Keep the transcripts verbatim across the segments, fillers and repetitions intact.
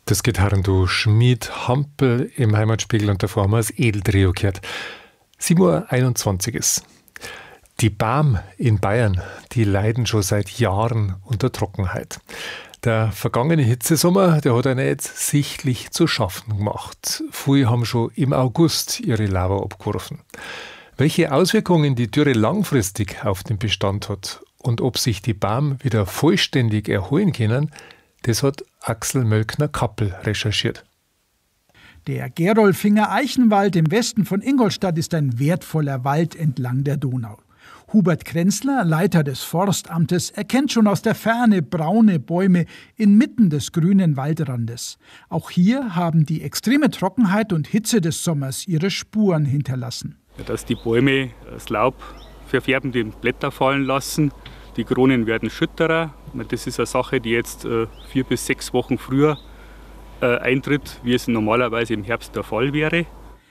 Das Gitarrenduo Schmid-Hampel im Heimatspiegel und davor haben wir das Edeltrio gehört. sieben Uhr einundzwanzig ist. Die B A M in Bayern, die leiden schon seit Jahren unter Trockenheit. Der vergangene Hitzesommer, der hat ihnen jetzt sichtlich zu schaffen gemacht. Viele haben schon im August ihre Lava abgeworfen. Welche Auswirkungen die Dürre langfristig auf den Bestand hat und ob sich die B A M wieder vollständig erholen können, das hat Axel Mölkner-Kappel recherchiert. Der Gerolfinger Eichenwald im Westen von Ingolstadt ist ein wertvoller Wald entlang der Donau. Hubert Krenzler, Leiter des Forstamtes, erkennt schon aus der Ferne braune Bäume inmitten des grünen Waldrandes. Auch hier haben die extreme Trockenheit und Hitze des Sommers ihre Spuren hinterlassen. Dass die Bäume das Laub verfärben, die Blätter fallen lassen, die Kronen werden schütterer. Das ist eine Sache, die jetzt vier bis sechs Wochen früher eintritt, wie es normalerweise im Herbst der Fall wäre.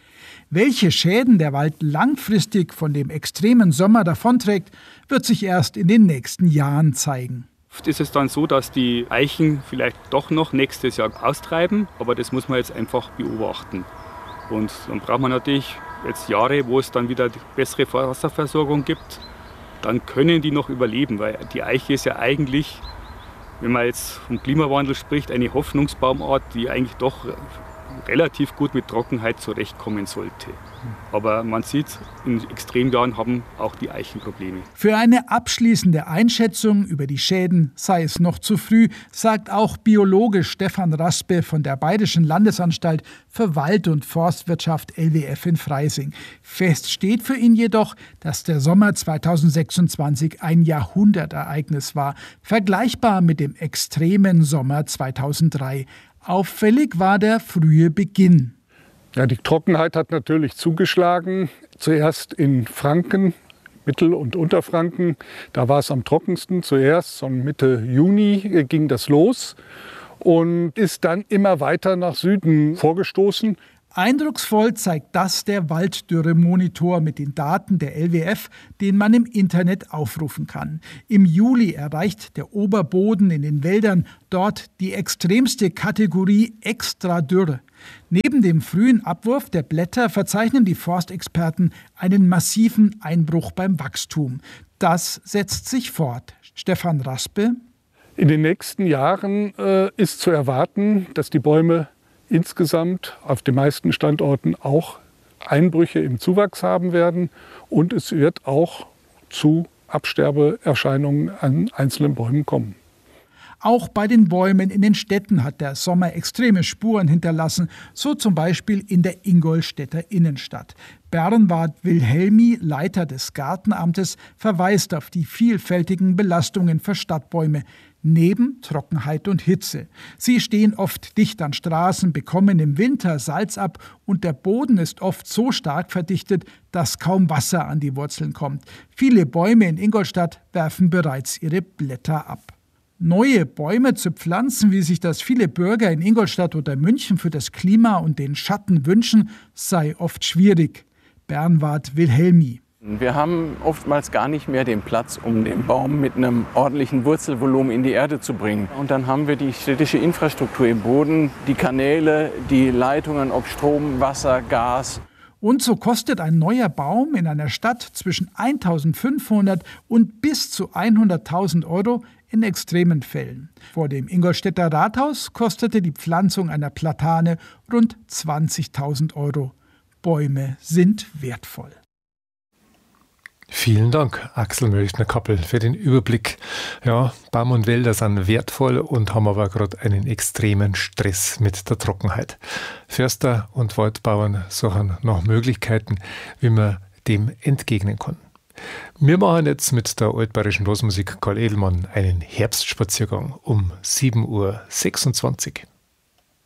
Welche Schäden der Wald langfristig von dem extremen Sommer davonträgt, wird sich erst in den nächsten Jahren zeigen. Oft ist es dann so, dass die Eichen vielleicht doch noch nächstes Jahr austreiben, aber das muss man jetzt einfach beobachten. Und dann braucht man natürlich jetzt Jahre, wo es dann wieder bessere Wasserversorgung gibt. Dann können die noch überleben, weil die Eiche ist ja eigentlich, wenn man jetzt vom Klimawandel spricht, eine Hoffnungsbaumart, die eigentlich doch relativ gut mit Trockenheit zurechtkommen sollte. Aber man sieht, in Extremjahren haben auch die Eichen Probleme. Für eine abschließende Einschätzung über die Schäden sei es noch zu früh, sagt auch Biologe Stefan Raspe von der Bayerischen Landesanstalt für Wald- und Forstwirtschaft L W F in Freising. Fest steht für ihn jedoch, dass der Sommer zweitausendsechsundzwanzig ein Jahrhundertereignis war, vergleichbar mit dem extremen Sommer zweitausenddrei. Auffällig war der frühe Beginn. Ja, die Trockenheit hat natürlich zugeschlagen. Zuerst in Franken, Mittel- und Unterfranken. Da war es am trockensten. Zuerst, so Mitte Juni, ging das los und ist dann immer weiter nach Süden vorgestoßen. Eindrucksvoll zeigt das der Walddürremonitor mit den Daten der L W F, den man im Internet aufrufen kann. Im Juli erreicht der Oberboden in den Wäldern dort die extremste Kategorie Extradürre. Neben dem frühen Abwurf der Blätter verzeichnen die Forstexperten einen massiven Einbruch beim Wachstum. Das setzt sich fort. Stefan Raspe. In den nächsten Jahren äh, ist zu erwarten, dass die Bäume insgesamt auf den meisten Standorten auch Einbrüche im Zuwachs haben werden und es wird auch zu Absterbeerscheinungen an einzelnen Bäumen kommen. Auch bei den Bäumen in den Städten hat der Sommer extreme Spuren hinterlassen, so zum Beispiel in der Ingolstädter Innenstadt. Bernward Wilhelmi, Leiter des Gartenamtes, verweist auf die vielfältigen Belastungen für Stadtbäume, neben Trockenheit und Hitze. Sie stehen oft dicht an Straßen, bekommen im Winter Salz ab und der Boden ist oft so stark verdichtet, dass kaum Wasser an die Wurzeln kommt. Viele Bäume in Ingolstadt werfen bereits ihre Blätter ab. Neue Bäume zu pflanzen, wie sich das viele Bürger in Ingolstadt oder München für das Klima und den Schatten wünschen, sei oft schwierig. Bernward Wilhelmi. Wir haben oftmals gar nicht mehr den Platz, um den Baum mit einem ordentlichen Wurzelvolumen in die Erde zu bringen. Und dann haben wir die städtische Infrastruktur im Boden, die Kanäle, die Leitungen, ob Strom, Wasser, Gas. Und so kostet ein neuer Baum in einer Stadt zwischen eintausendfünfhundert und bis zu hunderttausend Euro in extremen Fällen. Vor dem Ingolstädter Rathaus kostete die Pflanzung einer Platane rund zwanzigtausend Euro. Bäume sind wertvoll. Vielen Dank, Axel Mölkner-Kappel, für den Überblick. Ja, Baum und Wälder sind wertvoll und haben aber gerade einen extremen Stress mit der Trockenheit. Förster und Waldbauern suchen nach Möglichkeiten, wie man dem entgegnen kann. Wir machen jetzt mit der altbayerischen Blasmusik Karl Edelmann einen Herbstspaziergang um sieben Uhr sechsundzwanzig.